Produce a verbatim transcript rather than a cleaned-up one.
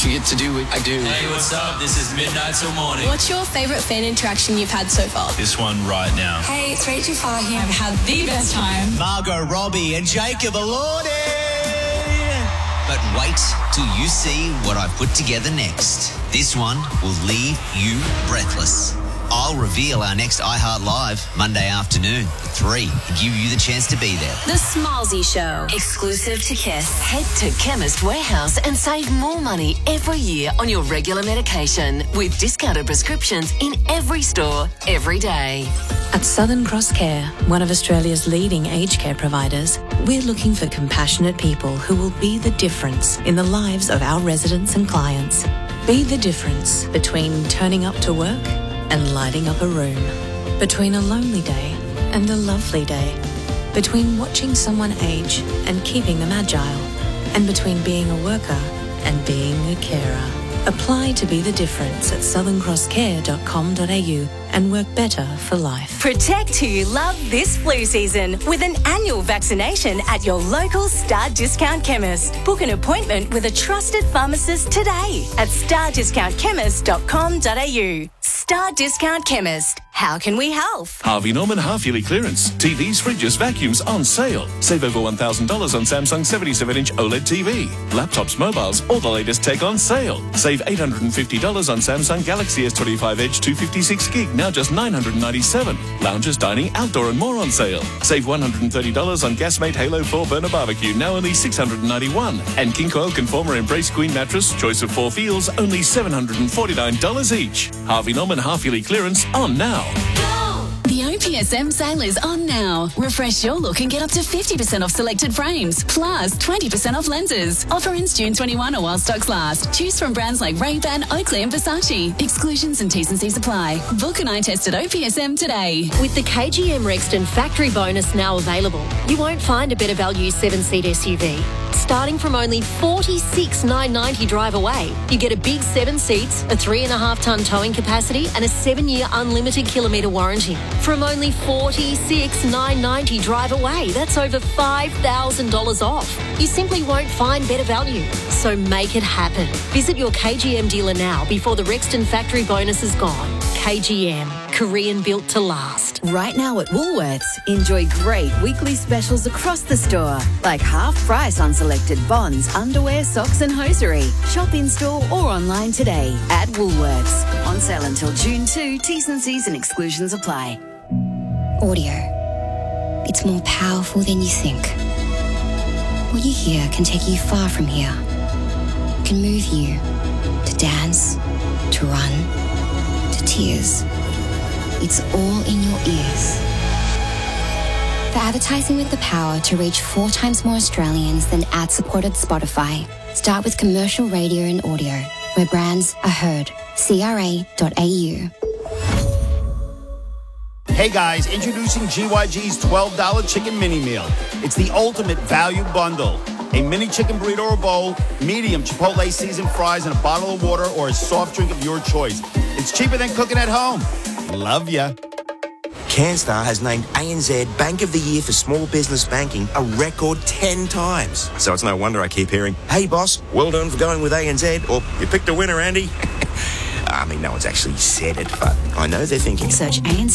to get to do what I do. Hey, what's up? This is Midnight Till Morning. What's your favourite fan interaction you've had so far? This one right now. Hey, it's Rachel Fahey. I've had the best time. Margot Robbie and Jacob Elordi. But wait till you see what I've put together next. This one will leave you breathless. I'll reveal our next iHeart Live Monday afternoon at three and give you the chance to be there. The Smilesy Show. Exclusive to Kiss. Head to Chemist Warehouse and save more money every year on your regular medication with discounted prescriptions in every store, every day. At Southern Cross Care, one of Australia's leading aged care providers, we're looking for compassionate people who will be the difference in the lives of our residents and clients. Be the difference between turning up to work and lighting up a room, between a lonely day and a lovely day, between watching someone age and keeping them agile, and between being a worker and being a carer. Apply to be the difference at southern cross care dot com dot a u and work better for life. Protect who you love this flu season with an annual vaccination at your local Star Discount Chemist. Book an appointment with a trusted pharmacist today at star discount chemist dot com dot a u. Star Discount Chemist. How can we help? Harvey Norman half-yearly clearance. T Vs, fridges, vacuums on sale. Save over one thousand dollars on Samsung seventy-seven inch OLED T V. Laptops, mobiles, all the latest tech on sale. Save eight hundred fifty dollars on Samsung Galaxy S twenty-five Edge two fifty-six gig, now just nine hundred ninety-seven dollars. Lounges, dining, outdoor and more on sale. Save one hundred thirty dollars on Gasmate Halo four burner barbecue, now only six hundred ninety-one dollars. And King Coil Conformer Embrace Queen mattress, choice of four feels, only seven hundred forty-nine dollars each. Harvey Norman half-yearly clearance on now. The O P S M sale is on now. Refresh your look and get up to fifty percent off selected frames, plus twenty percent off lenses. Offer ends June twenty-first or while stocks last. Choose from brands like Ray-Ban, Oakley and Versace. Exclusions and T's and C's apply. Book an eye test at O P S M today. With the K G M Rexton factory bonus now available, you won't find a better value seven-seat S U V. Starting from only forty-six thousand nine hundred ninety dollars drive away, you get a big seven seats, a three and a half tonne towing capacity and a seven-year unlimited kilometre warranty. From only forty-six thousand nine hundred ninety dollars drive away, that's over five thousand dollars off. You simply won't find better value. So make it happen. Visit your K G M dealer now before the Rexton factory bonus is gone. K G M, Korean built to last. Right now at Woolworths, enjoy great weekly specials across the store, like half price on selected bonds, underwear, socks and hosiery. Shop in store or online today at Woolworths. On sale until June second, T's and C's and exclusions apply. Audio. It's more powerful than you think. What you hear can take you far from here. It can move you to dance, to run, to tears. It's all in your ears. For advertising with the power to reach four times more Australians than ad-supported Spotify, start with commercial radio and audio, where brands are heard. C R A dot A U. Hey guys, introducing G Y G's twelve dollar chicken mini meal. It's the ultimate value bundle. A mini chicken burrito or bowl, medium Chipotle seasoned fries, and a bottle of water or a soft drink of your choice. It's cheaper than cooking at home. Love ya. CanStar has named A N Z Bank of the Year for Small Business Banking a record ten times. So it's no wonder I keep hearing, hey boss, well done for going with A N Z, or you picked a winner, Andy. I mean, no one's actually said it, but I know they're thinking. Search A N Z